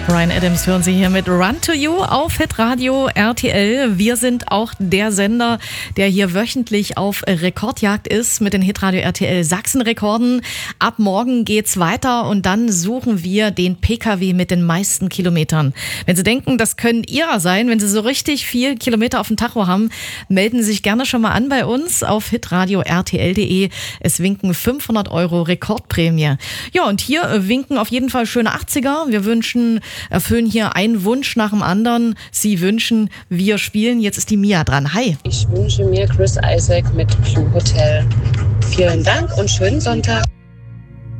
Bryan Adams hören Sie hier mit Run to You auf Hitradio RTL. Wir sind auch der Sender, der hier wöchentlich auf Rekordjagd ist mit den Hitradio RTL Sachsen-Rekorden. Ab morgen geht's weiter und dann suchen wir den PKW mit den meisten Kilometern. Wenn Sie denken, das können Ihrer sein, wenn Sie so richtig viel Kilometer auf dem Tacho haben, melden Sie sich gerne schon mal an bei uns auf hitradio rtl.de. Es winken 500 € Rekordprämie. Ja, und hier winken auf jeden Fall schöne 80er. Wir erfüllen hier einen Wunsch nach dem anderen. Sie wünschen, wir spielen. Jetzt ist die Mia dran. Hi. Ich wünsche mir Chris Isaak mit Blue Hotel. Vielen Dank und schönen Sonntag.